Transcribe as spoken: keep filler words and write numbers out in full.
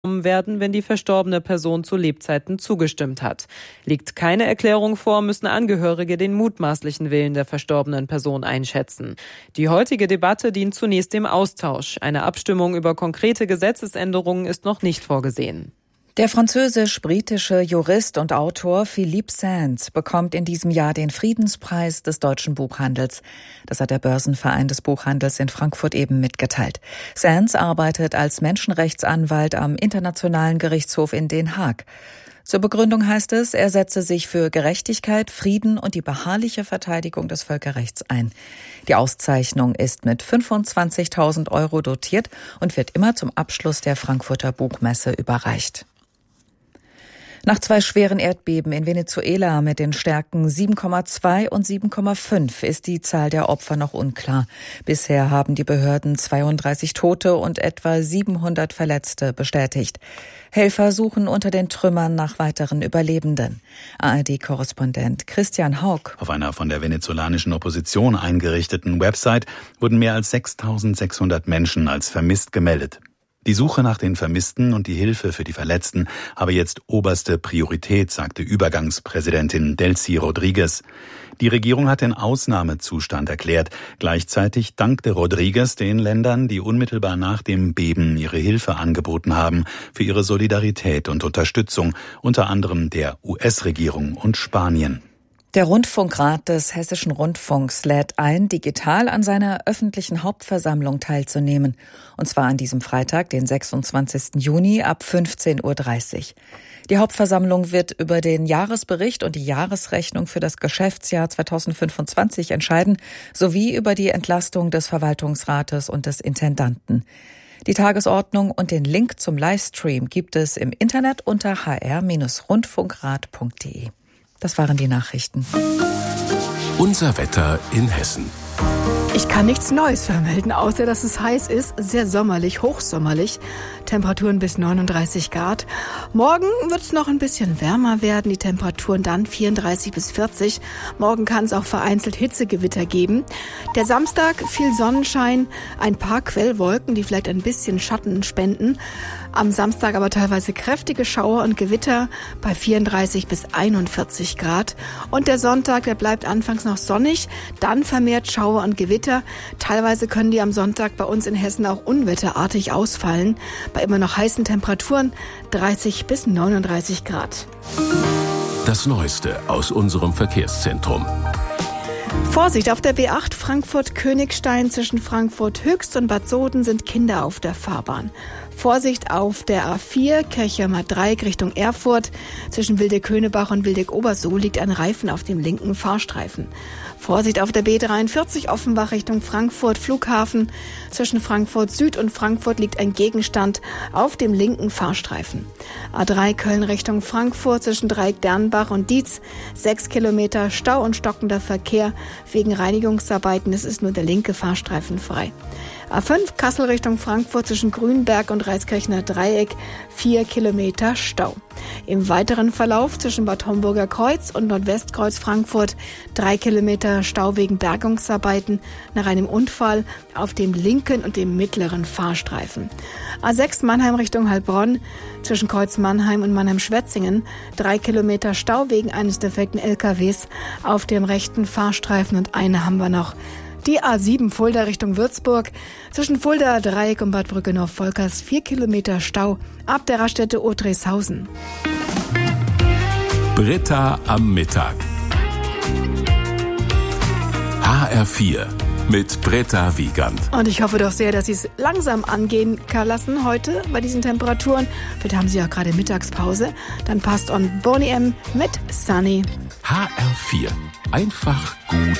werden, wenn die verstorbene Person zu Lebzeiten zugestimmt hat. Liegt keine Erklärung vor, müssen Angehörige den mutmaßlichen Willen der verstorbenen Person einschätzen. Die heutige Debatte dient zunächst dem Austausch. Eine Abstimmung über konkrete Gesetzesänderungen ist noch nicht vorgesehen. Der französisch-britische Jurist und Autor Philippe Sands bekommt in diesem Jahr den Friedenspreis des deutschen Buchhandels. Das hat der Börsenverein des Buchhandels in Frankfurt eben mitgeteilt. Sands arbeitet als Menschenrechtsanwalt am Internationalen Gerichtshof in Den Haag. Zur Begründung heißt es, er setze sich für Gerechtigkeit, Frieden und die beharrliche Verteidigung des Völkerrechts ein. Die Auszeichnung ist mit fünfundzwanzigtausend Euro dotiert und wird immer zum Abschluss der Frankfurter Buchmesse überreicht. Nach zwei schweren Erdbeben in Venezuela mit den Stärken sieben Komma zwei und sieben Komma fünf ist die Zahl der Opfer noch unklar. Bisher haben die Behörden zweiunddreißig Tote und etwa siebenhundert Verletzte bestätigt. Helfer suchen unter den Trümmern nach weiteren Überlebenden. A R D-Korrespondent Christian Haug. Auf einer von der venezolanischen Opposition eingerichteten Website wurden mehr als sechstausendsechshundert Menschen als vermisst gemeldet. Die Suche nach den Vermissten und die Hilfe für die Verletzten habe jetzt oberste Priorität, sagte Übergangspräsidentin Delcy Rodriguez. Die Regierung hat den Ausnahmezustand erklärt. Gleichzeitig dankte Rodriguez den Ländern, die unmittelbar nach dem Beben ihre Hilfe angeboten haben, für ihre Solidarität und Unterstützung, unter anderem der U S-Regierung und Spanien. Der Rundfunkrat des Hessischen Rundfunks lädt ein, digital an seiner öffentlichen Hauptversammlung teilzunehmen. Und zwar an diesem Freitag, den sechsundzwanzigsten Juni ab fünfzehn Uhr dreißig. Die Hauptversammlung wird über den Jahresbericht und die Jahresrechnung für das Geschäftsjahr zweitausendfünfundzwanzig entscheiden, sowie über die Entlastung des Verwaltungsrates und des Intendanten. Die Tagesordnung und den Link zum Livestream gibt es im Internet unter h r Bindestrich rundfunkrat punkt d e. Das waren die Nachrichten. Unser Wetter in Hessen. Ich kann nichts Neues vermelden, außer dass es heiß ist, sehr sommerlich, hochsommerlich. Temperaturen bis neununddreißig Grad. Morgen wird es noch ein bisschen wärmer werden, die Temperaturen dann vierunddreißig bis vierzig. Morgen kann es auch vereinzelt Hitzegewitter geben. Der Samstag viel Sonnenschein, ein paar Quellwolken, die vielleicht ein bisschen Schatten spenden. Am Samstag aber teilweise kräftige Schauer und Gewitter bei vierunddreißig bis einundvierzig Grad. Und der Sonntag, der bleibt anfangs noch sonnig, dann vermehrt Schauer und Gewitter. Teilweise können die am Sonntag bei uns in Hessen auch unwetterartig ausfallen. Bei immer noch heißen Temperaturen dreißig bis neununddreißig Grad. Das Neueste aus unserem Verkehrszentrum. Vorsicht, auf der B acht Frankfurt-Königstein zwischen Frankfurt Höchst und Bad Soden sind Kinder auf der Fahrbahn. Vorsicht auf der A vier Kirchheimer Dreieck Richtung Erfurt. Zwischen Wildeck-Höhnebach und Wildeck-Obersohl liegt ein Reifen auf dem linken Fahrstreifen. Vorsicht auf der B dreiundvierzig Offenbach Richtung Frankfurt Flughafen. Zwischen Frankfurt Süd und Frankfurt liegt ein Gegenstand auf dem linken Fahrstreifen. A drei Köln Richtung Frankfurt zwischen Dreieck Dernbach und Dietz. Sechs Kilometer Stau und stockender Verkehr wegen Reinigungsarbeiten. Es ist nur der linke Fahrstreifen frei. A fünf Kassel Richtung Frankfurt zwischen Grünberg und Reiskirchner Dreieck, vier Kilometer Stau. Im weiteren Verlauf zwischen Bad Homburger Kreuz und Nordwestkreuz Frankfurt drei Kilometer Stau wegen Bergungsarbeiten nach einem Unfall auf dem linken und dem mittleren Fahrstreifen. A sechs Mannheim Richtung Heilbronn zwischen Kreuz Mannheim und Mannheim-Schwetzingen drei Kilometer Stau wegen eines defekten L K Ws auf dem rechten Fahrstreifen und eine haben wir noch. Die A sieben Fulda Richtung Würzburg zwischen Fulda Dreieck und Bad Brückenhof-Volkers vier Kilometer Stau ab der Raststätte Odreshausen. Britta am Mittag. H R vier mit Britta Wiegand. Und ich hoffe doch sehr, dass Sie es langsam angehen lassen heute bei diesen Temperaturen. Vielleicht haben Sie ja gerade Mittagspause. Dann passt on Boney M mit Sunny. H R vier. Einfach gut